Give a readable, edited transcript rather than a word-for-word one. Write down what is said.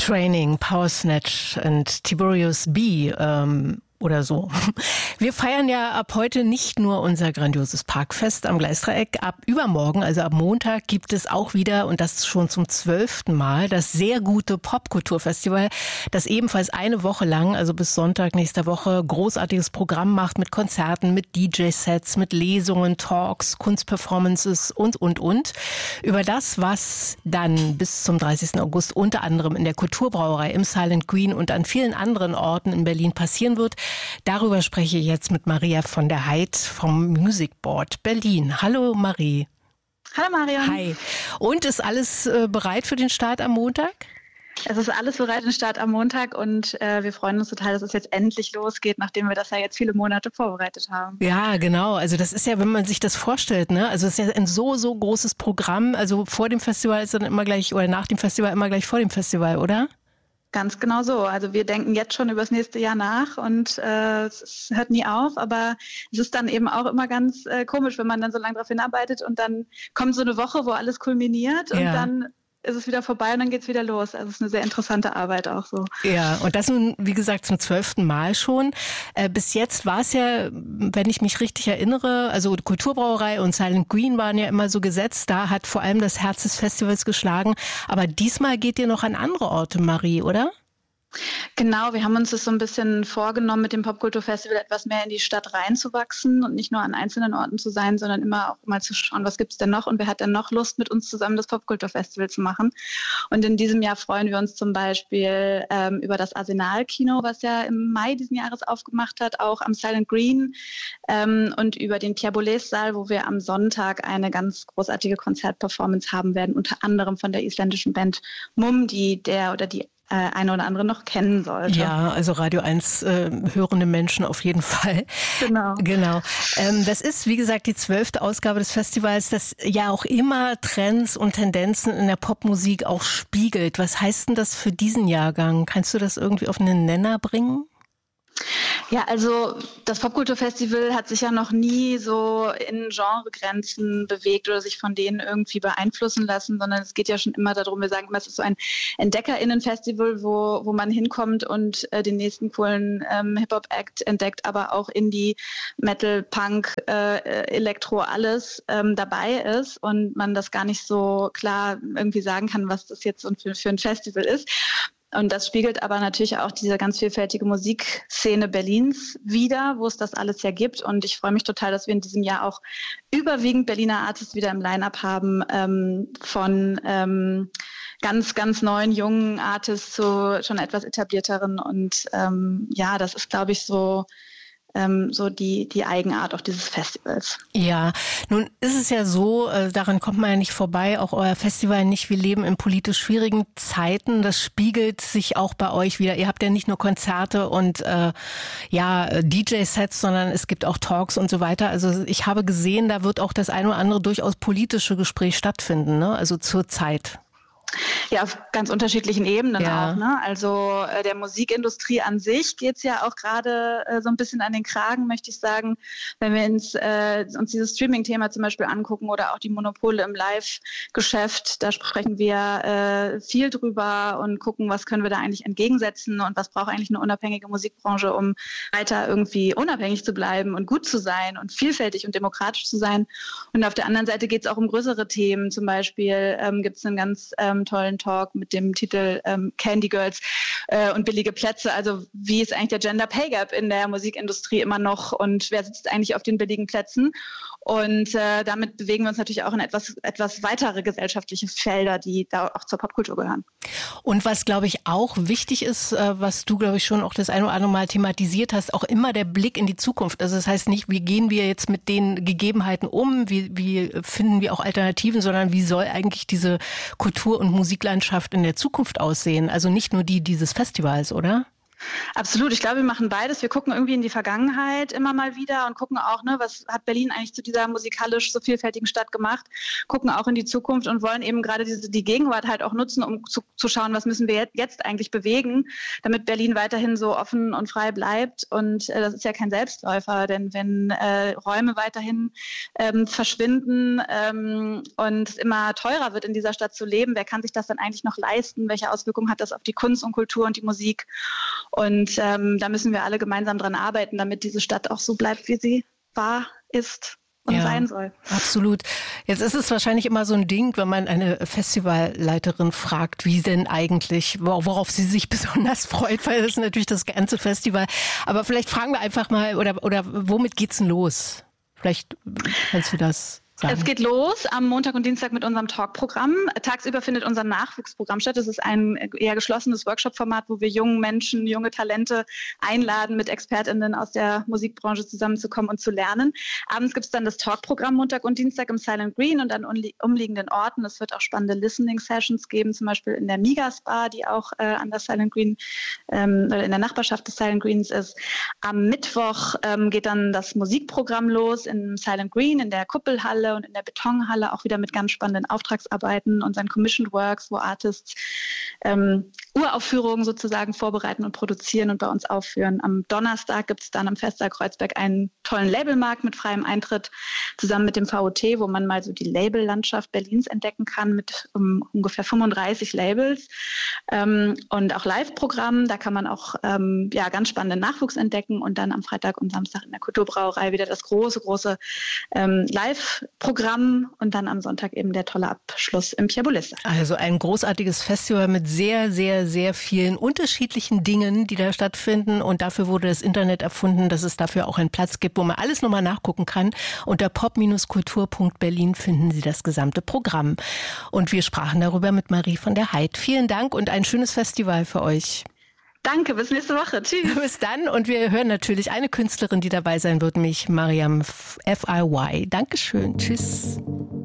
Training, Power Snatch und Tiberius B. Oder so. Wir feiern ja ab heute nicht nur unser grandioses Parkfest am Gleisdreieck. Ab übermorgen, also ab Montag, gibt es auch wieder, und das schon zum 12. Mal, das sehr gute Popkulturfestival, das ebenfalls eine Woche lang, also bis Sonntag nächster Woche, großartiges Programm macht mit Konzerten, mit DJ-Sets, mit Lesungen, Talks, Kunstperformances und. Über das, was dann bis zum 30. August unter anderem in der Kulturbrauerei, im Silent Green und an vielen anderen Orten in Berlin passieren wird, darüber spreche ich jetzt mit Maria von der Heid vom Music Board Berlin. Hallo Marie. Hallo Marion. Hi. Und ist alles bereit für den Start am Montag? Es ist alles bereit für den Start am Montag und wir freuen uns total, dass es jetzt endlich losgeht, nachdem wir das ja jetzt viele Monate vorbereitet haben. Ja, genau. Also das ist ja, wenn man sich das vorstellt, ne? Also es ist ja ein so großes Programm. Also vor dem Festival ist dann immer gleich, oder nach dem Festival immer gleich vor dem Festival, oder? Ganz genau so. Also wir denken jetzt schon über das nächste Jahr nach und es hört nie auf, aber es ist dann eben auch immer ganz komisch, wenn man dann so lange darauf hinarbeitet und dann kommt so eine Woche, wo alles kulminiert und dann ist es wieder vorbei und dann geht's wieder los. Also es ist eine sehr interessante Arbeit auch so. Ja, und das nun, wie gesagt, zum 12. Mal schon. Bis jetzt war es ja, wenn ich mich richtig erinnere, also Kulturbrauerei und Silent Green waren ja immer so gesetzt. Da hat vor allem das Herz des Festivals geschlagen. Aber diesmal geht ihr noch an andere Orte, Marie, oder? Genau, wir haben uns das so ein bisschen vorgenommen, mit dem Popkulturfestival etwas mehr in die Stadt reinzuwachsen und nicht nur an einzelnen Orten zu sein, sondern immer auch mal zu schauen, was gibt's denn noch und wer hat denn noch Lust, mit uns zusammen das Popkulturfestival zu machen. Und in diesem Jahr freuen wir uns zum Beispiel über das Arsenal-Kino, was ja im Mai diesen Jahres aufgemacht hat, auch am Silent Green und über den Pierre Boulez-Saal, wo wir am Sonntag eine ganz großartige Konzertperformance haben werden, unter anderem von der isländischen Band Mumm, die der oder die eine oder andere noch kennen sollte. Ja, also Radio 1 hörende Menschen auf jeden Fall. Genau. Das ist, wie gesagt, die 12. Ausgabe des Festivals, das ja auch immer Trends und Tendenzen in der Popmusik auch spiegelt. Was heißt denn das für diesen Jahrgang? Kannst du das irgendwie auf einen Nenner bringen? Ja, also das Popkulturfestival hat sich ja noch nie so in Genregrenzen bewegt oder sich von denen irgendwie beeinflussen lassen, sondern es geht ja schon immer darum, wir sagen immer, es ist so ein EntdeckerInnen-Festival, wo man hinkommt und den nächsten coolen Hip-Hop-Act entdeckt, aber auch Indie, Metal, Punk, Elektro, alles dabei ist und man das gar nicht so klar irgendwie sagen kann, was das jetzt für ein Festival ist. Und das spiegelt aber natürlich auch diese ganz vielfältige Musikszene Berlins wider, wo es das alles ja gibt. Und ich freue mich total, dass wir in diesem Jahr auch überwiegend Berliner Artists wieder im Line-Up haben, von ganz, ganz neuen, jungen Artists zu schon etwas etablierteren. Und ja, das ist, glaube ich, so die Eigenart auch dieses Festivals. Ja, nun ist es ja so, daran kommt man ja nicht vorbei, auch euer Festival nicht, wir leben in politisch schwierigen Zeiten, das spiegelt sich auch bei euch wieder. Ihr habt ja nicht nur Konzerte und DJ-Sets, sondern es gibt auch Talks und so weiter. Also ich habe gesehen, da wird auch das eine oder andere durchaus politische Gespräch stattfinden, ne? Also zur Zeit. Ja, auf ganz unterschiedlichen Ebenen auch. Ne? Also der Musikindustrie an sich geht's ja auch gerade so ein bisschen an den Kragen, möchte ich sagen. Wenn wir uns dieses Streaming-Thema zum Beispiel angucken oder auch die Monopole im Live-Geschäft, da sprechen wir viel drüber und gucken, was können wir da eigentlich entgegensetzen und was braucht eigentlich eine unabhängige Musikbranche, um weiter irgendwie unabhängig zu bleiben und gut zu sein und vielfältig und demokratisch zu sein. Und auf der anderen Seite geht's auch um größere Themen. Zum Beispiel gibt's einen ganz tollen Talk mit dem Titel Candy Girls und billige Plätze. Also wie ist eigentlich der Gender Pay Gap in der Musikindustrie immer noch und wer sitzt eigentlich auf den billigen Plätzen? Und damit bewegen wir uns natürlich auch in etwas weitere gesellschaftliche Felder, die da auch zur Popkultur gehören. Und was, glaube ich, auch wichtig ist, was du, glaube ich, schon auch das eine oder andere Mal thematisiert hast, auch immer der Blick in die Zukunft. Also das heißt nicht, wie gehen wir jetzt mit den Gegebenheiten um, wie finden wir auch Alternativen, sondern wie soll eigentlich diese Kultur- und Musiklandschaft in der Zukunft aussehen? Also nicht nur die dieses Festivals, oder? Absolut. Ich glaube, wir machen beides. Wir gucken irgendwie in die Vergangenheit immer mal wieder und gucken auch, ne, was hat Berlin eigentlich zu dieser musikalisch so vielfältigen Stadt gemacht, gucken auch in die Zukunft und wollen eben gerade die Gegenwart halt auch nutzen, um zu schauen, was müssen wir jetzt eigentlich bewegen, damit Berlin weiterhin so offen und frei bleibt. Und das ist ja kein Selbstläufer, denn wenn Räume weiterhin verschwinden und es immer teurer wird, in dieser Stadt zu leben, wer kann sich das dann eigentlich noch leisten? Welche Auswirkungen hat das auf die Kunst und Kultur und die Musik? Und da müssen wir alle gemeinsam dran arbeiten, damit diese Stadt auch so bleibt, wie sie war, ist und sein soll. Absolut. Jetzt ist es wahrscheinlich immer so ein Ding, wenn man eine Festivalleiterin fragt, wie denn eigentlich, worauf sie sich besonders freut, weil das ist natürlich das ganze Festival. Aber vielleicht fragen wir einfach mal, oder womit geht's denn los? Vielleicht kannst du das sagen. Es geht los am Montag und Dienstag mit unserem Talk-Programm. Tagsüber findet unser Nachwuchsprogramm statt. Das ist ein eher geschlossenes Workshop-Format, wo wir jungen Menschen, junge Talente einladen, mit ExpertInnen aus der Musikbranche zusammenzukommen und zu lernen. Abends gibt es dann das Talk-Programm Montag und Dienstag im Silent Green und an umliegenden Orten. Es wird auch spannende Listening-Sessions geben, zum Beispiel in der Migas Bar, die auch an der Silent Green oder in der Nachbarschaft des Silent Greens ist. Am Mittwoch geht dann das Musikprogramm los im Silent Green, in der Kuppelhalle und in der Betonhalle, auch wieder mit ganz spannenden Auftragsarbeiten, unseren Commissioned Works, wo Artists Uraufführungen sozusagen vorbereiten und produzieren und bei uns aufführen. Am Donnerstag gibt es dann am Festsaal Kreuzberg einen tollen Labelmarkt mit freiem Eintritt zusammen mit dem VOT, wo man mal so die Labellandschaft Berlins entdecken kann mit ungefähr 35 Labels und auch Live-Programmen. Da kann man auch ganz spannenden Nachwuchs entdecken und dann am Freitag und Samstag in der Kulturbrauerei wieder das große Live-Programm und dann am Sonntag eben der tolle Abschluss im Pierre Boulez. Also ein großartiges Festival mit sehr, sehr, sehr vielen unterschiedlichen Dingen, die da stattfinden. Und dafür wurde das Internet erfunden, dass es dafür auch einen Platz gibt, wo man alles nochmal nachgucken kann. Unter pop-kultur.berlin finden Sie das gesamte Programm. Und wir sprachen darüber mit Marie von der Heid. Vielen Dank und ein schönes Festival für euch. Danke, bis nächste Woche. Tschüss. Bis dann. Und wir hören natürlich eine Künstlerin, die dabei sein wird, nämlich Mariam FIY. Dankeschön. Tschüss.